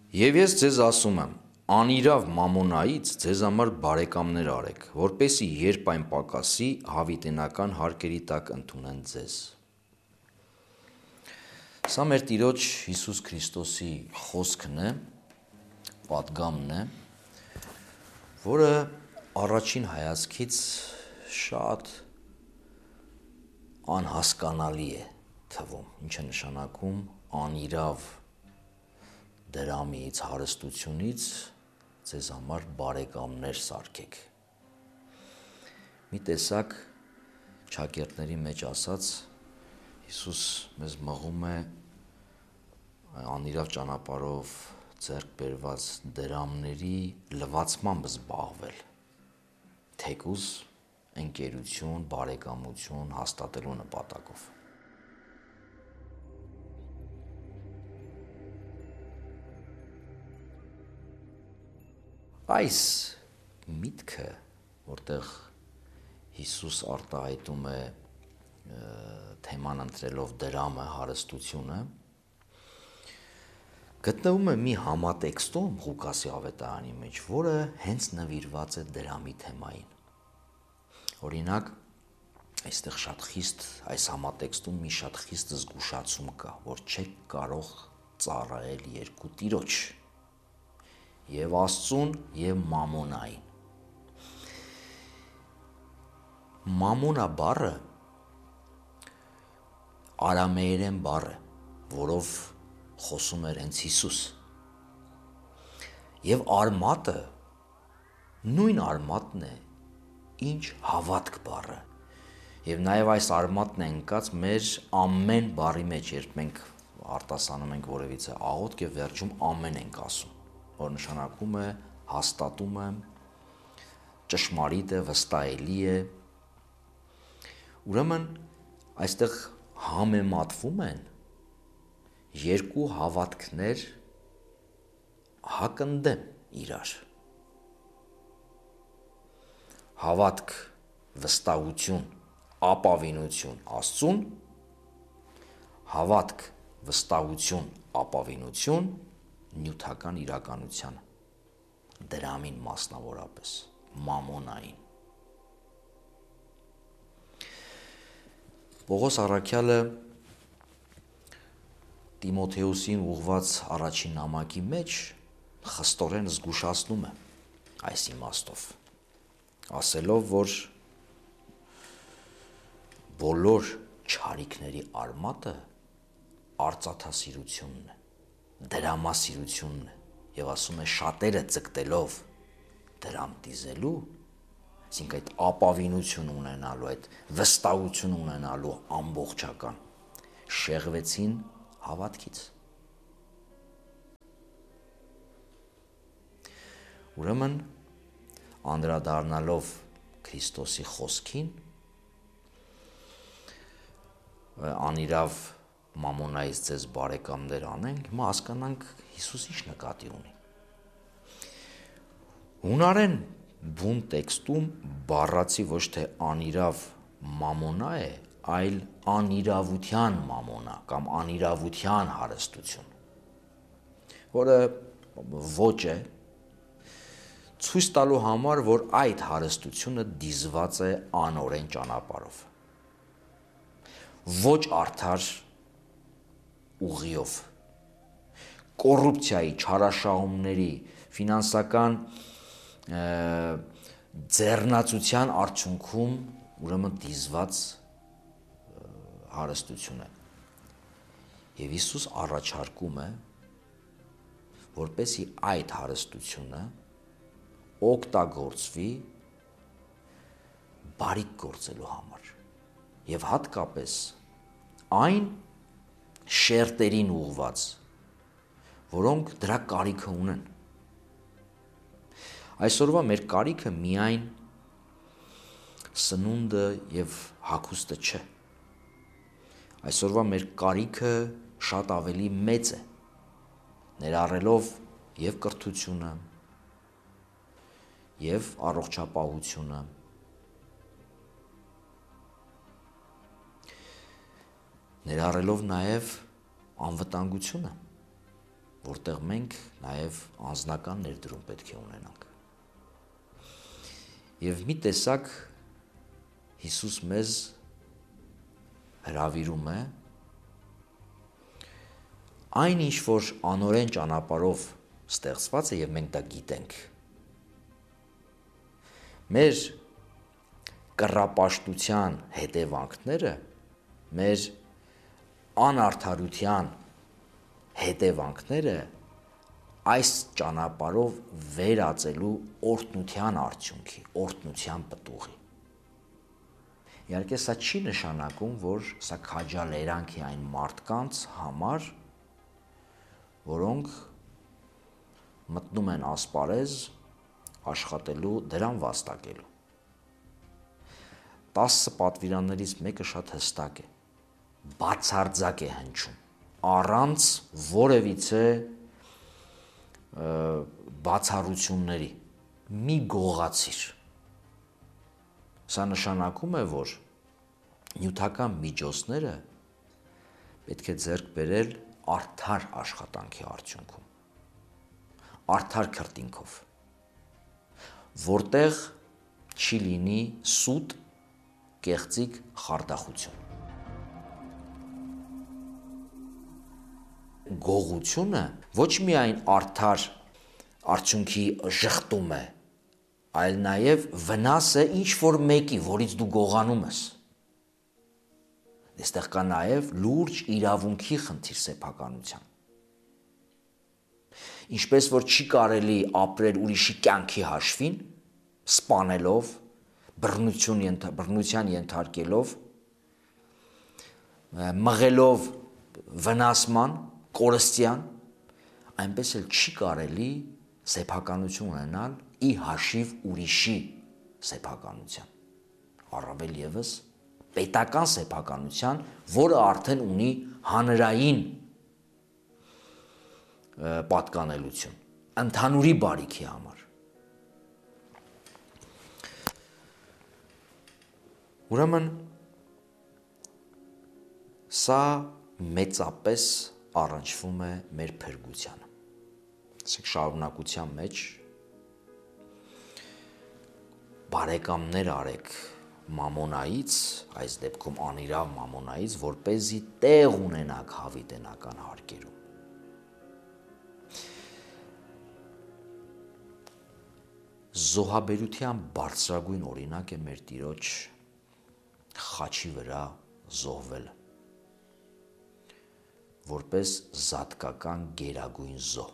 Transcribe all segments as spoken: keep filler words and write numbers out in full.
Եվ ես ձեզ ասում եմ, անիրավ մամոնայից ձեզ համար բարեկամներ արեք, որպեսզի երբ այն պակասի, հավիտենական հարկերի տակ ընդունեն ձեզ։ Սա մեր Տիրոջ Հիսուս Քրիստոսի խոսքն է, պատգամն է, որը առաջին հայացքից շատ անհասկանալի է թվում, ինչ է նշանակում անիրավ դրամից, հարստությունից ձեզ համար բարեկամներ սարքեք։ Մի տեսակ ճակերտների մեջ ասած, Հիսուս մեզ մղում է անիրավ ճանապարհով ձեռք բերված դրամների լվացմամբ զբաղվել, թեկուզ ընկերություն, բարեկամություն հաստատելու նպատակով։ Այս միտքը, որտեղ Հիսուս արտահայտում է թեման ընտրելով դրամը, հարստությունը, գտնվում է մի համատեքստում Ղուկասի ավետարանի մեջ, որը հենց նվիրված է դրամի թեմային։ Օրինակ, այստեղ շատ խիստ, այս համատեքստում մի շատ խիստ զգուշացում կա, որ չեք կարող ծառայել երկու տիրոջ՝ և Աստծուն, և մամոնային։ Մամոնա բառը արամեերեն բառ է, որով խոսում էր հենց Հիսուս։ Եվ արմատը նույն արմատն է, ինչ հավատք բառը։ Եվ նաև այս արմատն է ընկած մեր ամեն բառի մեջ, երբ մենք արտասանում ենք որևիցե աղոթք և վերջում ամեն ենք ասում, որ նշանակում է հաստատում է, ճշմարիտ է, վստահելի է։ Ուրեմն այստեղ համեմատվում են երկու հավատքներ հակընդդեմ իրար։ Հավատք, վստահություն, ապավինություն Աստծուն, հավատք, վստահություն, ապավինություն նյութական իրականությանը, դրամին մասնավորապես, մամոնային։ Պողոս առաքյալը Տիմոթեոսին ուղղված առաջին նամակի մեջ խստորեն զգուշացնում է այս իմաստով, ասելով, որ բոլոր չարիքների արմատը արծաթասիրությունն է, դրամասիրությունն է, և ասում է շատերը ձգտելով դրամ դիզելու, այսինքն այդ ապավինություն ունենալու, այդ վստահություն ունենալու ամբողջական, շեղվեցին հավատքից։ Ուրեմն, անդրադառնալով Քրիստոսի խոսքին, անիրավ մամոնայից ձեզ բարեկամներ անենք, հիմա հասկանանք Հիսուս ինչ նկատի ունի։ Հունարեն բուն տեքստում բառացի ոչ թե անիրավ մամոնա է, այլ անիրավության մամոնա կամ անիրավության հարստություն, որը ոճ է ցույց տալու համար, որ այդ հարստությունը դիզված է անօրեն ճանապարհով, ոչ արդար ուղիով, կոռուպցիայի, չարաշահումների, ֆինանսական ձեռնացության արդյունքում ուրեմն դիզված հարստություն է։ Եվ Հիսուս առաջարկում է, որպեսզի այդ հարստությունը օգտագործվի բարիք գործելու համար և հատկապես այն շերտերին ուղղված, որոնք դրա կարիքը ունեն։ Այսօրվա մեր կարիքը միայն սնունդը և հագուստը չէ։ Այսօրվա մեր կարիքը շատ ավելի մեծ է, ներառելով և կրթությունը, և առողջապահությունը, ներառելով նաև անվտանգությունը, որտեղ մենք նաև անձնական ներդրում պետք է ունենանք։ Եվ մի տեսակ Հիսուս մեզ հրավիրում է այն ինչ որ անօրեն ճանապարհով ստեղծված է եւ մենք դա գիտենք։ Մեր կռապաշտության հետևանքները, մեր անարդարության հետևանքները այս ճանապարհով վերածելու օրհնության արդյունքի, օրհնության պտուղի։ Իհարկե սա չի նշանակում, որ սա քաջալերանք է այն մարդկանց համար, որոնք մտնում են ասպարեզ աշխատելու դրան վաստակելու։ Տասը պատվիրաններից մեկը շատ հստակ է, բացարձակ է հնչում, առանց որևիցե բացառությունների, մի գողացիր։ Սա նշանակում է, որ նյութական միջոցները պետք է ձեռք բերել արդար աշխատանքի արդյունքում, արդար քրտինքով, որտեղ չի լինի սուտ, կեղծիք, խարդախություն։ Գողությունը ոչ միայն արդար արդյունքի ժխտում է, այլ նաև վնաս է ինչ որ մեկի, որից դու գողանում ես։ Այստեղ կա նաև լուրջ իրավունքի խնդիր սեփականության։ Ինչպես որ չի կարելի ապրել ուրիշի կյանքի հաշվին, սպանելով, բռնություն, բռնության ենթարկելով, մղելով վնասման, կորստյան, այնպես էլ չի կարելի սեփականություն ունենալ ի հաշիվ ուրիշի սեփականության, առավել ևս պետական սեփականության, որը արդեն ունի հանրային պատկանելություն, ընդհանուրի բարիքի համար։ Ուրեմն սա մեծապես առնչվում է մեր փրկությանը։ Ասենք շարունակության մեջ բարեկամներ արեք մամոնայից, այս դեպքում անիրավ մամոնայից, որպեսզի տեղ ունենաք հավիտենական հարկերում։ Զոհաբերության բարձրագույն օրինակ է մեր Տիրոջ խաչի վրա զոհվելը, որպես զատկական գերագույն զոհ։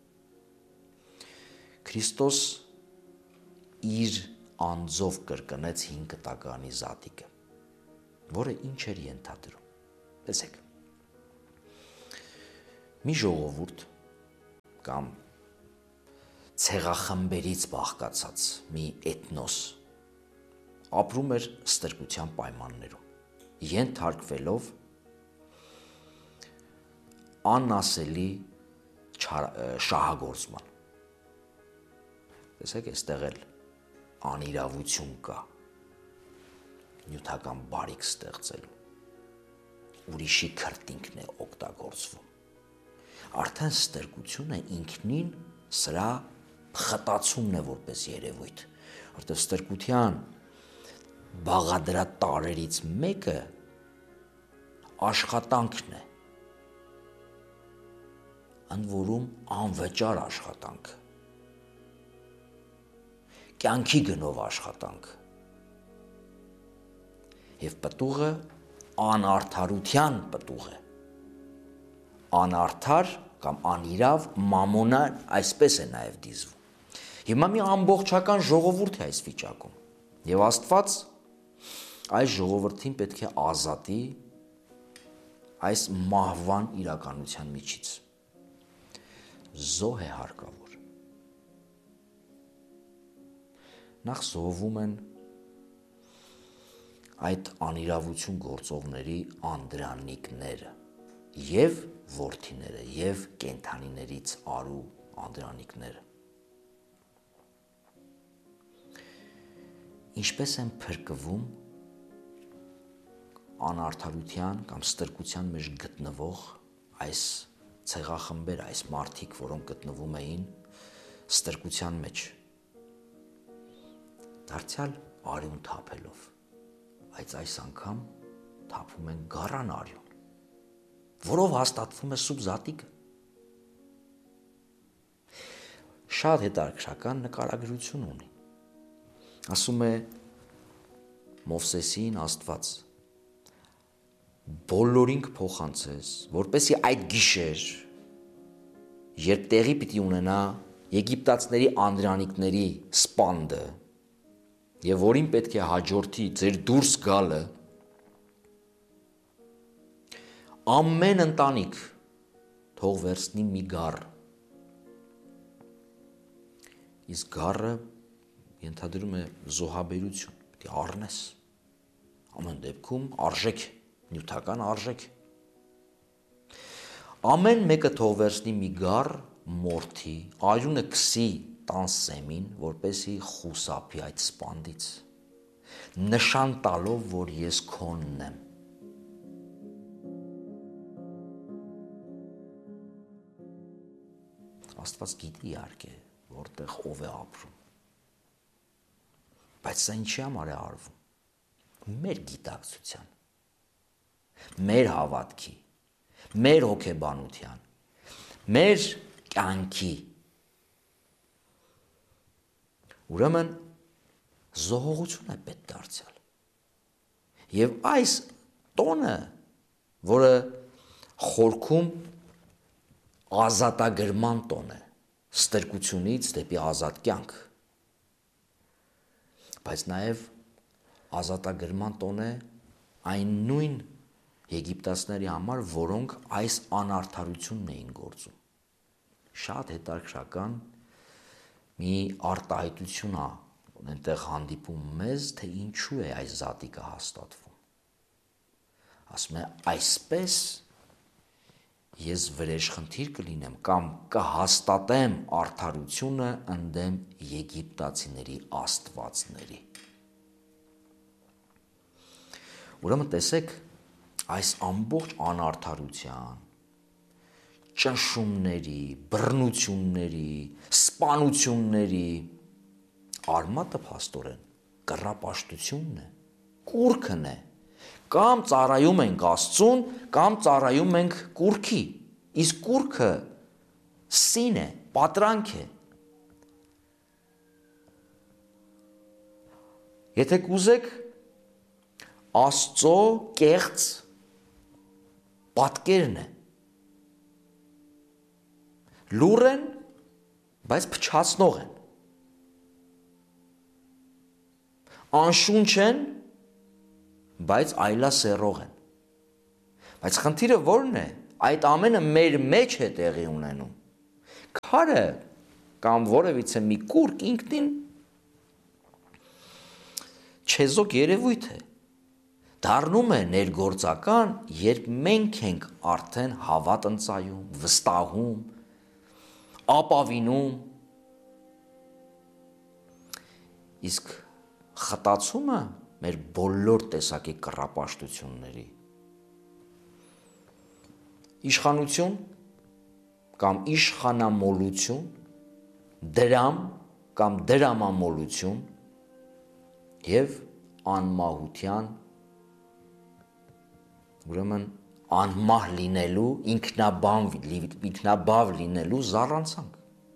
Քրիստոս իր անձով կրկնեց հինգ տականի զատիկը, որը ինչ էր ենթադրում։ Տեսեք, մի ժողովուրդ կամ ցեղախմբերից բաղկացած մի էթնոս ապրում էր ստրկության պայմաններում, ենթարկվելով անասելի շահագործման։ Տեսեք, այստեղ էլ անիրավություն կա, նյութական բարիք ստեղծելու, ուրիշի քրտինքն է օգտագործվում։ Արդեն ստրկությունը ինքնին սրա խտացումն է որպես երևույթ, որտեղ ստրկության բաղադրատ տարերից մեկը աշխատանքն է, ընդ որում անվճար աշխատանք, կյանքի գնով աշխատանք, և պտուղը անարդարության պտուղ է, անարդար կամ անիրավ մամոնան այսպես է նաև դիզվում։ Հիմա մի ամբողջական ժողովուրդ է այս վիճակում, և Աստված այս ժողովրդին պետք է ազատի այս մահվան իրականության միջից։ Զոհ է հարկավոր։ Նախ զոհվում են այդ անիրավություն գործողների անդրանիկները և որդիները և կենդանիներից արու անդրանիկները։ Ինչպես են փրկվում անարդարության կամ ստրկության մեջ գտնվող այս ցեղախմբեր այս մարդիկ, որոնք գտնվում էին ստրկության մեջ, դարձյալ արյուն թափելով, բայց այս անգամ թափում են գառան արյուն, որով հաստատվում է սուրբ զատիկը։ Շատ հետաքրքրական նկարագրություն ունի։ Ասում է Մովսեսին Աստված. բոլորին կփոխանցես, որպեսզի այդ գիշեր, երբ տեղի պիտի ունենա եգիպտացիների անդրանիկների սպանդը, եւ որին պետք է հաջորդի ձեր դուրս գալը, ամեն ընտանիք թող վերցնի մի գառ։ Իսկ գառը ենթադրում է զոհաբերություն, պետք է առնես։ Ամեն դեպքում արժեք, նյութական արժեք։ Ամեն մեկը թող վերցնի մի գառ մորթի, արյունը քսի տան սեմին, որպեսզի խուսափի այդ սպանդից, նշան տալով, որ ես քոնն եմ։ Աստված գիտի իհարկե, որտեղ ով է ապրում։ Բայց սա ինչի համար է արվում։ Մեր գիտակցության, մեր հավատքի, մեր հոգեբանության, մեր կյանքի։ Ուրեմն զոհողություն է պետք դարձյալ։ Եվ այս տոնը, որը խորքում ազատագրման տոն է, ստրկությունից դեպի ազատ կյանք, բայց նաև ազատագրման տոն է այն նույն եգիպտացիների համար, որոնք այս անարդարությունն էին գործում։ Շատ հետաքրքրական մի արտահայտություն է այնտեղ հանդիպում մեզ, թե ինչու է այս զատիկը հաստատվում։ Ասում է, այսպես ես վրեժխնդիր կլինեմ կամ կհաստատեմ արդարությունը ընդդեմ եգիպտացիների աստվածների։ Ուրեմն տեսեք, այս ամբողջ անարդարության, ճնշումների, բռնությունների, սպանությունների արմատը փաստորեն կռապաշտությունն է, կուռքն է։ Կամ ծառայում ենք Աստծուն, կամ ծառայում ենք կուռքի։ Իսկ կուռքը սին է, պատրանք է։ Եթե կուզեք Աստծո կեղծ պատկերն է։ Լուռ են, բայց փչացնող են։ Անշունչ են, բայց այլասեռող են։ Բայց խնդիրը ո՞րն է։ Այդ ամենը մեր մեջ է տեղի ունենում։ Քարը կամ որևիցե մի կուռք ինքնին չեզոք երևույթ է։ Դառնում է ներգործական, երբ մենք ենք արդեն հավատ ընծայում, վստահում, ապավինում։ Իսկ խտացումը մեր բոլոր տեսակի կռապաշտությունների իշխանություն կամ իշխանամոլություն, դրամ կամ դրամամոլություն և անմահության, ուրեմն անմահ լինելու, ինքնաբավ, ինքնաբավ լինելու զառանցանք։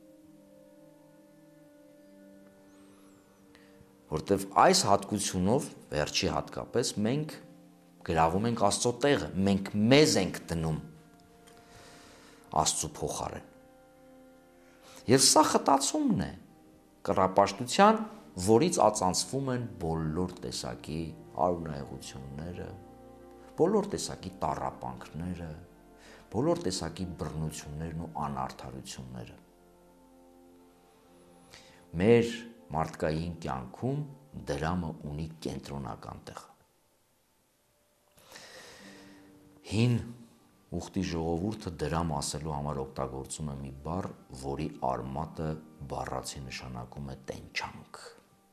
Որտև այս հատկությունով, վերջի հատկապես, մենք գրավում ենք Աստծո տեղը, մենք մեզ ենք դնում Աստծու փոխարեն։ Եվ սա խտացումն է կռապաշտության, որից ածանցվում են բոլոր տեսակի արունահեղությունները, բոլոր տեսակի տառապանքները, բոլոր տեսակի բռնություններն ու անարդարությունները։ Մեր մարդկային կյանքում դրամը ունի կենտրոնական տեղ։ Հին ուխտի ժողովուրդը դրամ ասելու համար օգտագործում է մի բառ, որի արմատը բառացի նշանակում է տենչանք,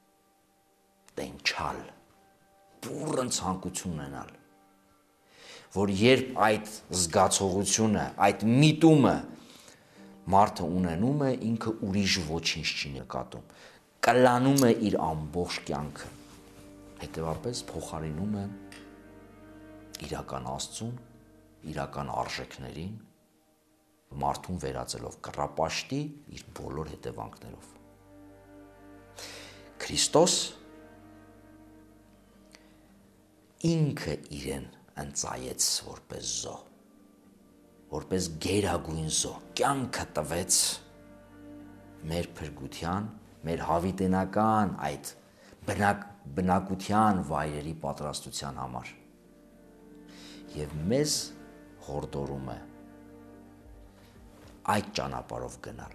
տենչալ, բուռն ցանկություն ունենալ, որ երբ այդ զգացողությունը, այդ միտումը մարդը ունենում է, ինքը ուրիշ ոչինչ չի նկատում, կլանում է իր ամբողջ կյանքը, հետևաբար փոխարինում է իրական Աստծուն, իրական արժեքներին, մարդուն վերածելով կռապաշտի իր բոլոր հետևանքներով։ Քրիստոս ինքը իրեն ընծայեց որպես զոհ, որպես գերագույն զոհ, կյանքը տվեց մեր փրկության, մեր հավիտենական այդ բնակ, բնակության վայրերի պատրաստության համար և մեզ հորդորում է այդ ճանապարհով գնալ,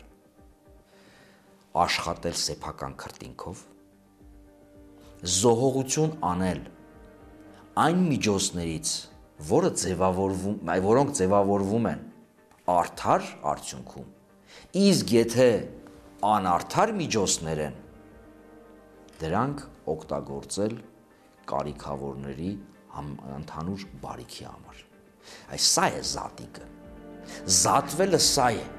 աշխատել սեփական քրտինքով, զոհողություն անել այն միջոցներից, որը ձևավորվում, որոնք ձևավորվում են արդար արդյունքում, իսկ եթե անարդար միջոցներ են, դրանք օգտագործել կարիքավորների ընդհանուր բարիքի համար։ Այս սա է զատիկը։ Զատվելը սա է,